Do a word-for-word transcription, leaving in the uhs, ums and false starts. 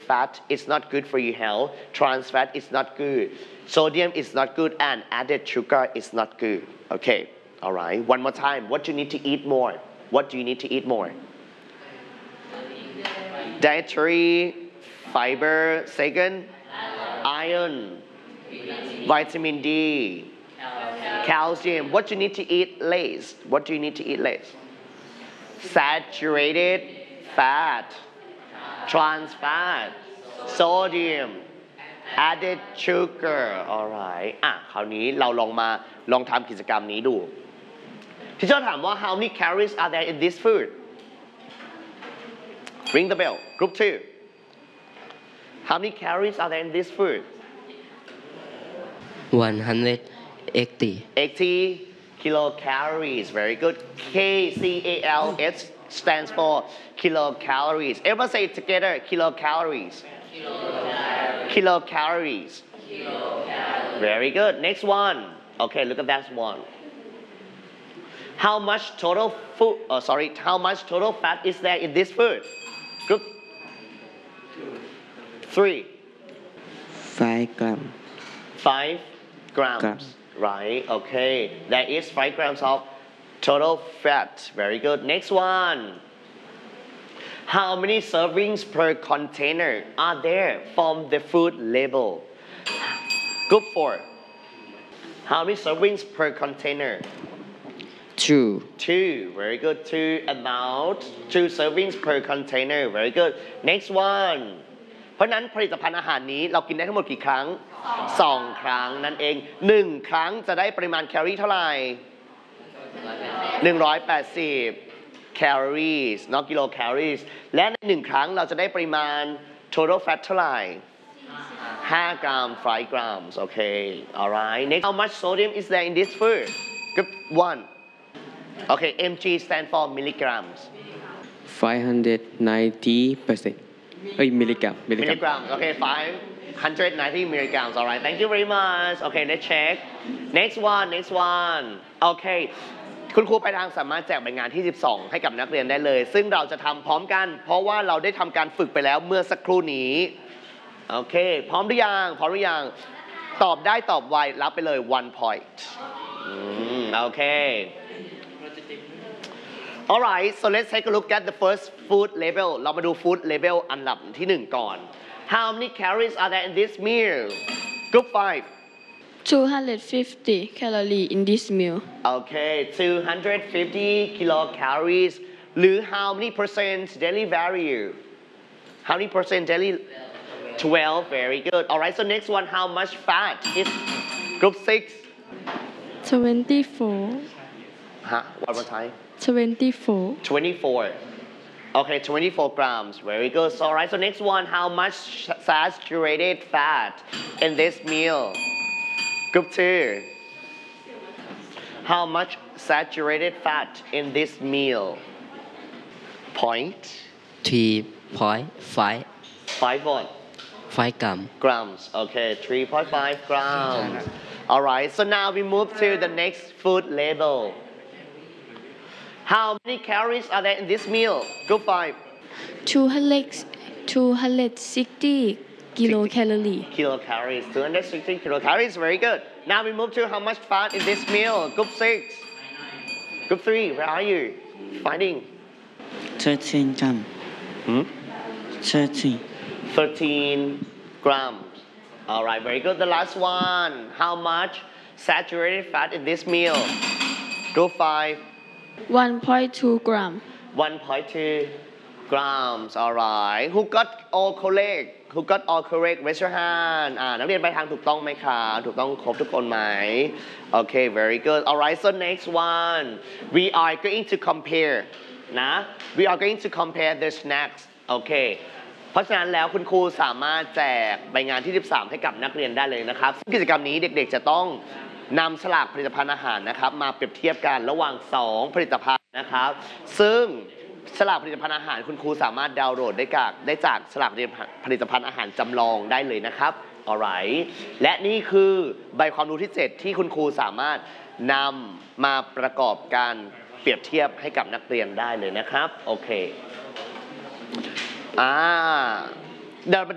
fat is not good for your health. Trans fat is not good. Sodium is not good, and added sugar is not good. Okay, all right. One more time. What do you need to eat more? What do you need to eat more? Dietary, fiber. Second, iron, vitamin D, calcium. What do you need to eat less? What do you need to eat less? Saturated fat, trans fat, sodium, added sugar. alright อ่ะคราวนี้เราลองมาลองทำกิจกรรมนี้ดูที่เจ้าถามว่า how many calories are there in this food ring the bell group two how many calories are there in this food one hundred eighty eighty kilocalories very good K C A L S stands for kilocalories everyone say it together kilocalories kilocalories very good next one okay look at that one how much total food oh sorry how much total fat is there in this food group three five gram five grams grams right okay there is five grams of total fat very good next one how many servings per container are there from the food label group four how many servings per container two two very good two amount two servings per container very good next one เพราะนั้นผลิตภัณฑ์อาหารนี้เรากินได้ทั้งหมดกี่ครั้งสองครั้งนั่นเองหนึ่งครั้งจะได้ปริมาณแคลอรี่เท่าไหร่หนึ่งร้อยแปดสิบแคลอรี่เนาะกิโลแคลอรี่และในหนึ่งครั้งเราจะได้ปริมาณ total fat เท่าไหร่ห้ากรัมfive grams okay alright next how much sodium is there in this food group one okay M G stand for milligrams five hundred ninety percent เอ้ยมิลลิกรัมมิลลิกรัม milligrams okay five hundred ninety milligrams alright thank you very much okay let's check next one next one okay คุณครูไปทางสามารถแจกใบงานที่สิบสองให้กับนักเรียนได้เลยซึ่งเราจะทำพร้อมกันเพราะว่าเราได้ทำการฝึกไปแล้วเมื่อสักครู่นี้โอเคพร้อมหรือยังพร้อมหรือยังตอบได้ตอบไวรับไปเลย one point อืมโอเค alright so let's take a look at the first food label เรามาดู food label อันดับที่หนึ่งก่อน how many calories are there in this meal group five two hundred fifty calorie in this meal okay two hundred fifty kilocalories หรือ how many percent daily value how many percent daily twelve very good alright so next one how much fat is group six twenty-four huh one more time twenty-four twenty-four okay twenty-four grams very good so alright so next one how much saturated fat in this meal group two how much saturated fat in this meal point three point five five what five gram grams okay three point five grams alright so now we move to the next food label how many calories are there in this meal group five two hundred two hundred sixty kilocalorie kilocalories two hundred sixty kilocalories very good now we move to how much fat in this meal group six group three where are you finding thirteen gram hmm? thirteen thirteen grams alright very good the last one how much saturated fat in this meal group five one point two gram one point two grams alright who got all correct who got all correct raise your hand อ่านักเรียนไปทางถูกต้องไหมคะถูกต้องครบทุกคนไหม okay very good alright so next one we are going to compare นะ we are going to compare the snacks okay เพราะฉะนั้นแล้วคุณครูสามารถแจกใบงานที่สิบสามให้กับนักเรียนได้เลยนะครับกิจกรรมนี้เด็กๆจะต้องนำฉลากผลิตภัณฑ์อาหารนะครับมาเปรียบเทียบกันระหว่างสองผลิตภัณฑ์นะครับซึ่งฉลากผลิตภัณฑ์อาหารคุณครูสามารถดาวน์โหลดได้จากได้จากฉลากผลิตภัณฑ์อาหารจำลองได้เลยนะครับ alright และนี่คือใบความรู้ที่เจ็ดที่คุณครูสามารถนำมาประกอบการเปรียบเทียบให้กับนักเรียนได้เลยนะครับโอเคอ่าเดี๋ยว